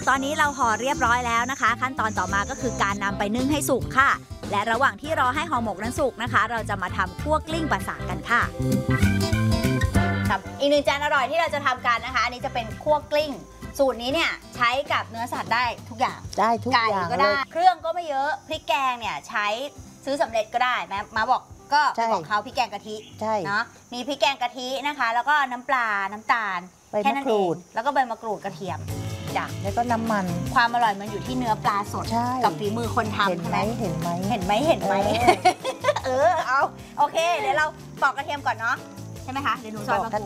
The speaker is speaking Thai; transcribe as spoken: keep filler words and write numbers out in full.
ตอนนี้เราห่อเรียบร้อยแล้วนะคะขั้นตอนต่อมาก็คือการนำไปนึ่งให้สุกค่ะและระหว่างที่รอให้ห่อหมกนั้นสุกนะคะเราจะมาทำคั่วกลิ้งปลาสากกันค่ะครับอีกหนึ่งจานอร่อยที่เราจะทำกันนะคะอันนี้จะเป็นคั่วกลิ้งสูตรนี้เนี่ยใช้กับเนื้อสัตว์ได้ทุกอย่างได้ทุกอย่างไก่ก็ได้เครื่องก็ไม่เยอะพริกแกงเนี่ยใช้ซื้อสำเร็จก็ได้แม่มาบอกก็บอกเขาพริกแกงกะทิเนาะมีพริกแกงกะทินะคะแล้วก็น้ำปลาน้ำตาลแค่นั้นเองแล้วก็ใบมะกรูดกระเทียมจ้ะแล้วก็น้ำมันความอร่อยมันอยู่ที่เนื้อปลาสดกับฝีมือคนทำเห็นไหมเห็นไหมเห็นไหมเห็นไหมเออเอาโอเคเดี๋ยวเราปอกกระเทียมก่อนเนาะใช่ไหมคะเดี๋ยวหนูซอยมะกรูด